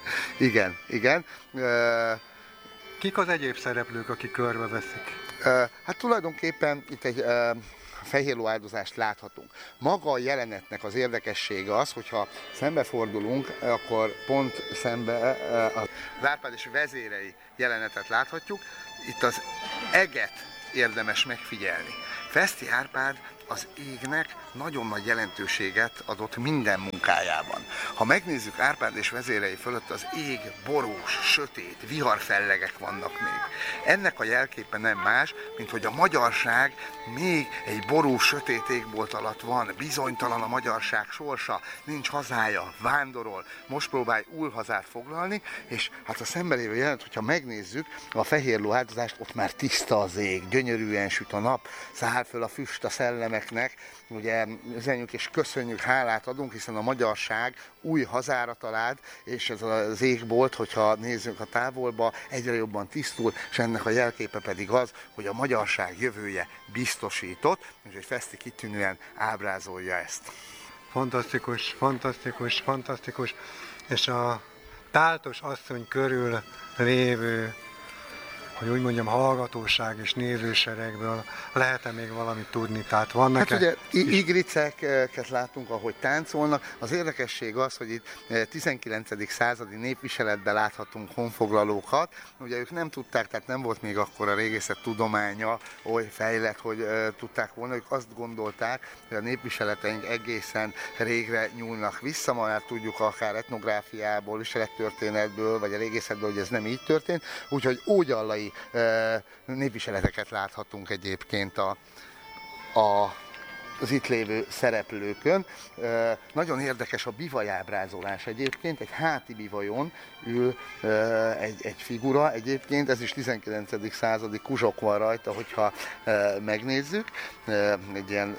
Igen, igen. Uh, Kik az egyéb szereplők, akik körbeveszik? Uh, hát tulajdonképpen itt egy uh, fehérló áldozást láthatunk. Maga a jelenetnek az érdekessége az, hogyha szembefordulunk, akkor pont szembe uh, az Árpád és vezérei jelenetet láthatjuk. Itt az eget érdemes megfigyelni. Feszti Árpád az égnek nagyon nagy jelentőséget adott minden munkájában. Ha megnézzük Árpád és vezérei fölött, az ég borús, sötét, viharfellegek vannak még. Ennek a jelképe nem más, mint hogy a magyarság még egy borús, sötét égbolt alatt van, bizonytalan a magyarság sorsa, nincs hazája, vándorol, most próbálj új hazát foglalni, és hát a szembelévő jelenet, hogyha megnézzük a fehérló áldozást, ott már tiszta az ég, gyönyörűen süt a nap, száll föl a füst a szellemeknek, ugye üzenjük és köszönjük, hálát adunk, hiszen a magyarság új hazára talált, és ez az égbolt, hogyha nézzünk a távolba, egyre jobban tisztul, és ennek a jelképe pedig az, hogy a magyarság jövője biztosított, és egy Feszti kitűnően ábrázolja ezt. Fantasztikus, fantasztikus, fantasztikus, és a táltos asszony körül lévő, hogy úgy mondjam, hallgatóság és nézőseregből lehet-e még valamit tudni? Tehát vannak Hát ugye igriceket látunk, ahogy táncolnak. Az érdekesség az, hogy itt tizenkilencedik századi népviseletben láthatunk honfoglalókat. Ugye ők nem tudták, tehát nem volt még akkor a régészet tudománya oly fejlett, hogy tudták volna. Ők azt gondolták, hogy a népviseleteink egészen régre nyúlnak vissza. Ma már tudjuk akár etnográfiából, viselettörténetből, vagy a régészetből, hogy ez nem így történt. Úgyhogy ógyallai népviseleteket láthatunk egyébként a, a, az itt lévő szereplőkön. Nagyon érdekes a bivajábrázolás egyébként, egy háti bivajon ül egy, egy figura egyébként, ez is tizenkilencedik századi kuzsok van rajta, hogyha megnézzük, egy ilyen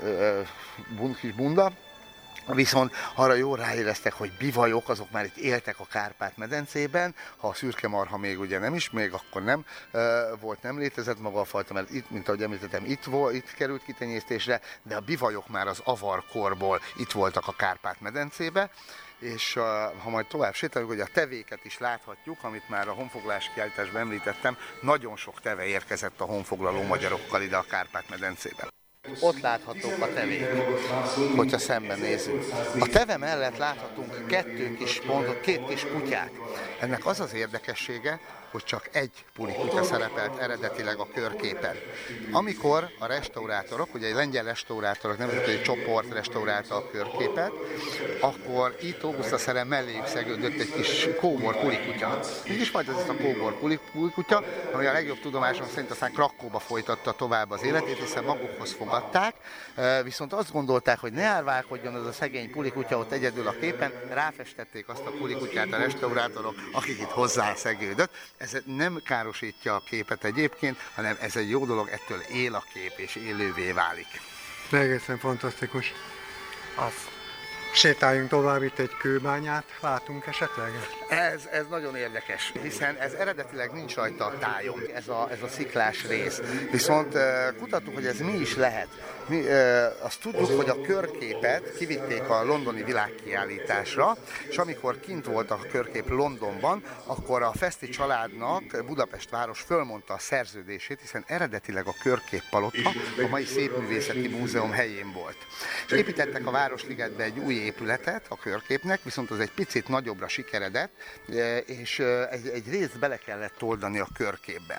kis bunda. Viszont arra jól ráéreztek, hogy bivajok, azok már itt éltek a Kárpát-medencében, ha a szürke marha még ugye nem is, még akkor nem e, volt, nem létezett maga a fajta, mert itt, mint ahogy említettem, itt, volt, itt került kitenyésztésre, de a bivajok már az avarkorból itt voltak a Kárpát-medencébe, és uh, ha majd tovább sétáljuk, hogy a tevéket is láthatjuk, amit már a honfoglalási kiállításban említettem, nagyon sok teve érkezett a honfoglaló magyarokkal ide a Kárpát-medencébe. Ott láthatók a tevék, hogyha szemben nézzük. A teve mellett láthatunk kettő kis pontot, két kis kutyát. Ennek az az érdekessége, hogy csak egy pulikutya szerepelt eredetileg a körképen. Amikor a restaurátorok, ugye egy lengyel restaurátorok nemzetközi csoport restaurálta a körképet, akkor itt Auguszta Szerem melléjük szegődött egy kis kóbor pulikutya. Így is volt ez a kóbor pulikutya, ami a legjobb tudomásom szerint aztán Krakkóba folytatta tovább az életét, hiszen magukhoz fogadták, viszont azt gondolták, hogy ne árválkodjon az a szegény pulikutya ott egyedül a képen, ráfestették azt a pulikutyát a restaurátorok, akik itt hozzá szegődött. Ez nem károsítja a képet egyébként, hanem ez egy jó dolog, ettől él a kép és élővé válik. Egészen fantasztikus. Az. Sétáljunk tovább, itt egy kőbányát látunk esetleg? Ez, ez nagyon érdekes, hiszen ez eredetileg nincs rajta a tájon, ez a, ez a sziklás rész. Viszont kutattuk, hogy ez mi is lehet. Mi, e, azt tudjuk, hogy a körképet kivitték a londoni világkiállításra, és amikor kint volt a körkép Londonban, akkor a Feszti családnak Budapest város fölmondta a szerződését, hiszen eredetileg a körképpalotta a mai Szépművészeti Múzeum helyén volt. És építettek a Városligetbe egy új épületet a körképnek, viszont az egy picit nagyobbra sikeredett, és egy, egy részt bele kellett oldani a körképben.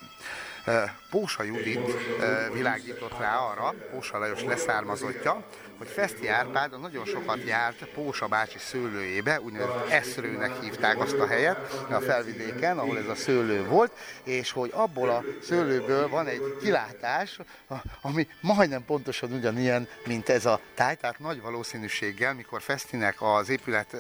Pósa Judit világított rá arra, Pósa Lajos leszármazottja, hogy Feszti Árpád nagyon sokat járt Pósa bácsi szőlőjébe, úgynevezett eszrőnek hívták azt a helyet a Felvidéken, ahol ez a szőlő volt, és hogy abból a szőlőből van egy kilátás, ami majdnem pontosan ugyanilyen, mint ez a táj, tehát nagy valószínűséggel, mikor Fesztinek az épület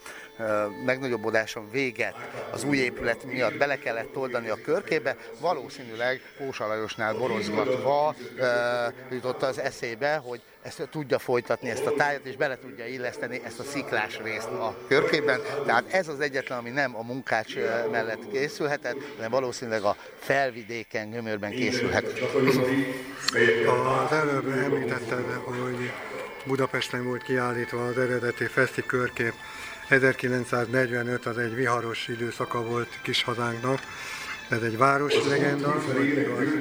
megnagyobbodáson véget az új épület miatt bele kellett oldani a körkébe, valószínűleg Pósa Lajosnál borozgatva jutott az eszébe, hogy ezt tudja folytatni, ezt a tájat, és bele tudja illeszteni ezt a sziklás részt a körképben. Tehát ez az egyetlen, ami nem a Munkács mellett készülhetett, hanem valószínűleg a Felvidéken, Gömörben készülhetett. Az előbb említetted, hogy Budapesten volt kiállítva az eredeti Feszti körkép. ezerkilencszáznegyvenöt az egy viharos időszaka volt kis hazánknak. Ez egy városlegenda, hogy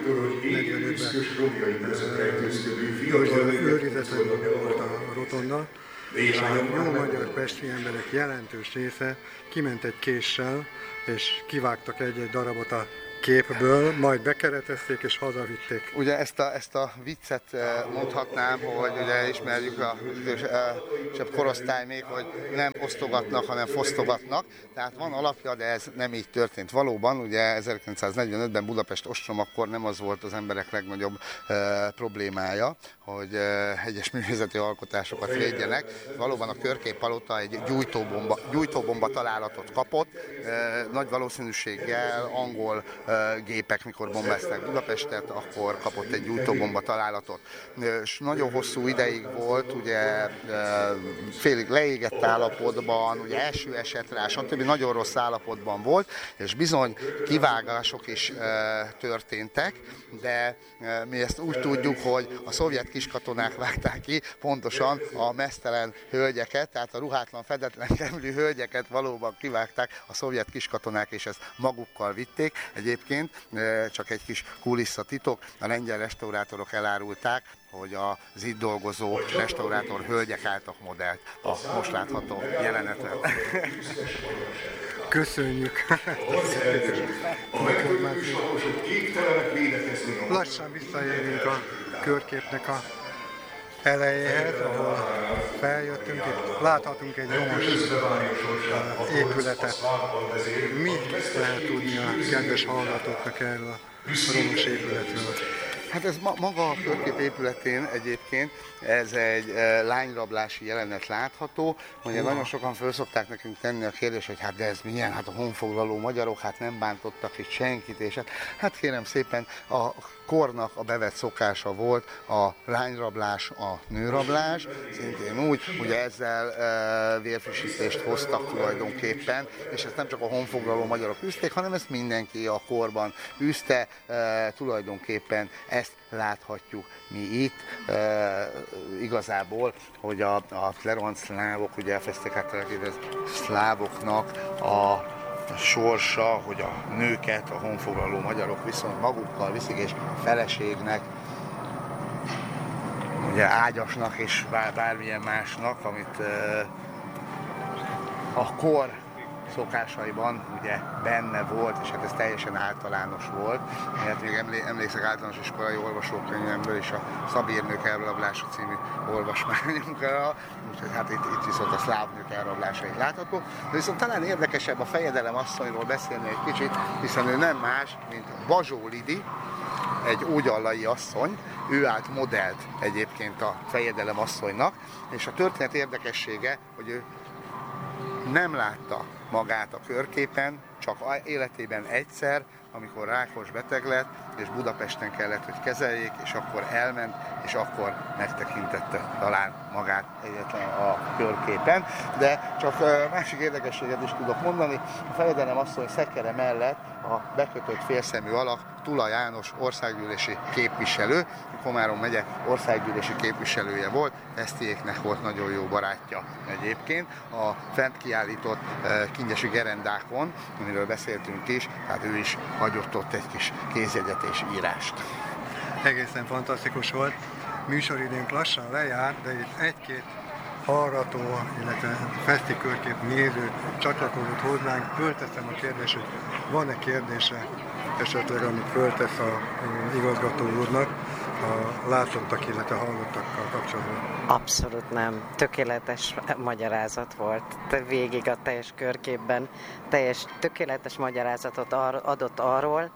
negyvenötben őrizetlen volt a rotonda, és a jó magyar pesti emberek jelentős része kiment egy késsel, és kivágtak egy-egy darabot a képből, majd bekeretezték és hazavitték. Ugye ezt a, ezt a viccet mondhatnám, hogy ugye ismerjük a idősebb korosztály még, hogy nem osztogatnak, hanem fosztogatnak. Tehát van alapja, de ez nem így történt. Valóban, ugye ezerkilencszáznegyvenötben Budapest ostromakor nem az volt az emberek legnagyobb e, problémája, hogy e, egyes művészeti alkotásokat védjenek. Valóban a körképpalota egy gyújtóbomba, gyújtóbomba találatot kapott, e, nagy valószínűséggel angol e, gépek, mikor bombázták Budapestet, akkor kapott egy gyújtóbomba találatot. És nagyon hosszú ideig volt, ugye félig leégett állapotban, ugye eső esett rá, stb. Nagyon rossz állapotban volt, és bizony kivágások is történtek, de mi ezt úgy tudjuk, hogy a szovjet kiskatonák vágták ki, pontosan a meztelen hölgyeket, tehát a ruhátlan, fedetlen kemlű hölgyeket valóban kivágták a szovjet kiskatonák, és ezt magukkal vitték. Egyébként csak egy kis kulisszatitok, a lengyel restaurátorok elárulták, hogy az itt dolgozó restaurátor hölgyek álltak modellt a most látható jelenetre. Köszönjük! Lassan visszaérünk a körképnek a elejéhez, ahol feljöttünk, itt láthatunk egy romos épületet. Mi lehet tudni a kedves hallgatóknak erről a romos épületről? Hát ez ma, maga a körkép épületén egyébként ez egy e, lányrablási jelenet látható. Ugye nagyon sokan föl szokták nekünk tenni a kérdést, hogy hát de ez milyen, hát a honfoglaló magyarok, hát nem bántottak itt senkit, és hát, hát kérem szépen, a kornak a bevett szokása volt a lányrablás, a nőrablás, szintén úgy, ugye ezzel e, vérfrissítést hoztak tulajdonképpen, és ezt nem csak a honfoglaló magyarok űzték, hanem ezt mindenki a korban űzte, e, tulajdonképpen ezt láthatjuk mi itt, e, igazából, hogy a, a kleront szlávok, ugye elfezték át a szlávoknak a sorsa, hogy a nőket a honfoglaló magyarok viszont magukkal viszik, és feleségnek, ugye ágyasnak és bár, bármilyen másnak, amit e, a kor szokásaiban ugye benne volt, és hát ez teljesen általános volt. Hát még emlé- emlékszek általános iskolai olvasókönyvemből is a Szabírnők elrablása című olvasmányunkra, úgyhogy hát itt, itt viszont a szláv nők elrablása is látható. De viszont talán érdekesebb a Fejedelem asszonyról beszélni egy kicsit, hiszen ő nem más, mint Bazsó Lidi, egy ógyallai asszony, ő állt modellt egyébként a Fejedelem asszonynak, és a történet érdekessége, hogy ő nem látta magát a körképen, csak életében egyszer, amikor rákos beteg lett, és Budapesten kellett, hogy kezeljék, és akkor elment, és akkor megtekintette talán magát egyetlen a körképen. De csak másik érdekességet is tudok mondani, a Fejedelem asszony szekere mellett a bekötött félszemű alak Tula János országgyűlési képviselő, Komárom megye országgyűlési képviselője volt, Esztiéknek volt nagyon jó barátja egyébként. A fent kiállított Kingyesi gerendákon, amiről beszéltünk is, tehát ő is hagyott ott egy kis kézjegyet és írást. Egészen fantasztikus volt. Műsoridőnk lassan lejárt, de itt egy-két hallgató, illetve feszti körkép néző csatlakozott hozzánk. Fölteszem a kérdést, hogy van-e kérdése esetleg, amit föltesz a igazgató úrnak a látottak, illetve hallottakkal kapcsolatban. Abszolút nem. Tökéletes magyarázat volt. Végig a teljes körképben teljes, tökéletes magyarázatot ar- adott arról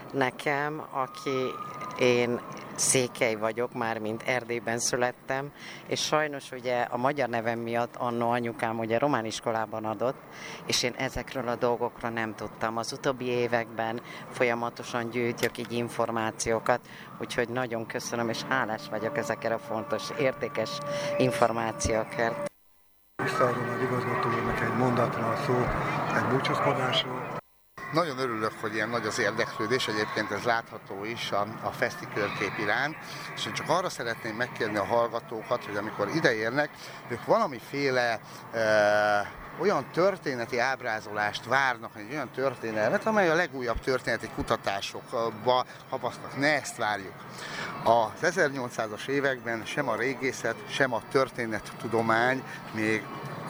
nekem, aki én székely vagyok, már mint Erdélyben születtem, és sajnos ugye a magyar nevem miatt annó anyukám ugye román iskolában adott, és én ezekről a dolgokról nem tudtam. Az utóbbi években folyamatosan gyűjtjük így információkat, úgyhogy nagyon köszönöm, és hálás vagyok ezekért a fontos, értékes információkért. Visszaadom az igazgató úrnak egy mondatra a szót, egy búcsúzkodásról. Nagyon örülök, hogy ilyen nagy az érdeklődés, egyébként ez látható is a, a feszti körkép iránt, és én csak arra szeretném megkérni a hallgatókat, hogy amikor ideérnek, ők valamiféle e, olyan történeti ábrázolást várnak, egy olyan történelmet, amely a legújabb történeti kutatásokba kapaszkodnak. Ne ezt várjuk. Az ezernyolcszázas években sem a régészet, sem a történettudomány még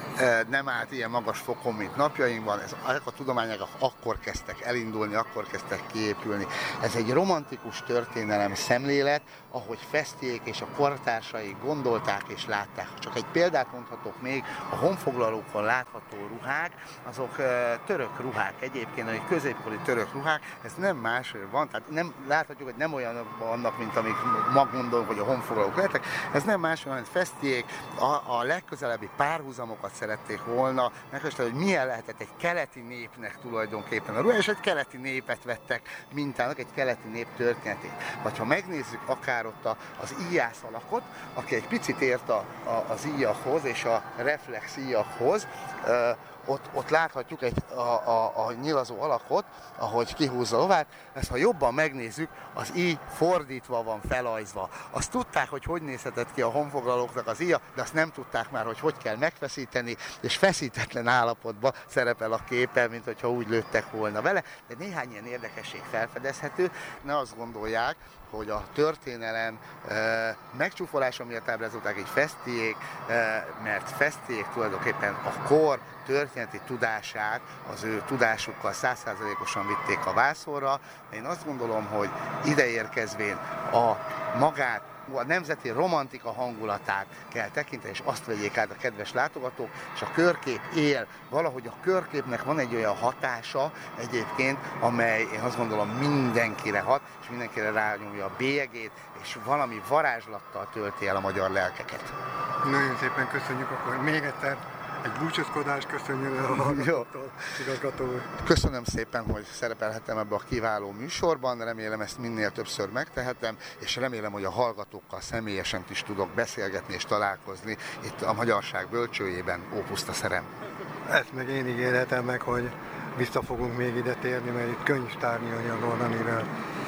nem állt ilyen magas fokon, mint napjainkban. Ezek a tudományok akkor kezdtek elindulni, akkor kezdtek kiépülni. Ez egy romantikus történelem szemlélet, ahogy Fesztiék és a kortársai gondolták és látták. Csak egy példát mondhatok még, a honfoglalókon látható ruhák, azok török ruhák egyébként, egy középkori török ruhák, ez nem más van, tehát nem, láthatjuk, hogy nem olyan vannak, mint amik ma gondolunk, hogy a honfoglalók lehetnek, ez nem más, mint Fesztiék a, a legközelebbi párhuzamokat szerették volna megközelíteni, hogy milyen lehetett egy keleti népnek tulajdonképpen a ruha, és egy keleti népet vettek mintának, egy keleti nép történetét. Vagy ha megnézzük akár ott a, az íjász alakot, aki egy picit ért a, a, az íjakhoz és a reflex íjakhoz, ö, ott, ott láthatjuk egy, a, a, a nyilazó alakot, ahogy kihúzza a lovát, ezt ha jobban megnézzük, az íj fordítva van felajzva. Azt tudták, hogy hogy nézhetett ki a honfoglalóknak az íja, de azt nem tudták már, hogy hogy kell megfeszíteni, és feszítetlen állapotban szerepel a képen, mint hogyha úgy lőttek volna vele, de néhány ilyen érdekesség felfedezhető, ne azt gondolják, hogy a történelem e, megcsúfolása miatt ábrázolták egy Fesztiék, e, mert Fesztiék tulajdonképpen a kor történeti tudását, az ő tudásukkal száz százalékosan vitték a vászonra. Én azt gondolom, hogy ideérkezvén a magát, a nemzeti romantika hangulatát kell tekinteni, és azt vegyék át a kedves látogatók, és a körkép él. Valahogy a körképnek van egy olyan hatása egyébként, amely én azt gondolom mindenkire hat, és mindenkire rányomja a bélyegét, és valami varázslattal tölti el a magyar lelkeket. Nagyon szépen köszönjük, akkor még egyszer egy búcsúzkodás, köszönjük a hallgatóktól, igazgató úr. Köszönöm szépen, hogy szerepelhettem ebbe a kiváló műsorban, remélem ezt minél többször megtehetem, és remélem, hogy a hallgatókkal személyesen is tudok beszélgetni és találkozni itt a Magyarság bölcsőjében, Ópusztaszerem. Ezt meg én ígérhetem meg, hogy vissza fogunk még ide térni, mert itt könyvtárnyi anyag van, amivel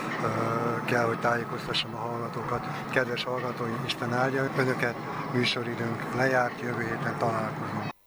uh, kell, hogy tájékoztassam a hallgatókat. Kedves hallgatóim, Isten áldja Önöket, műsoridőnk lejárt, jövő héten találkozunk.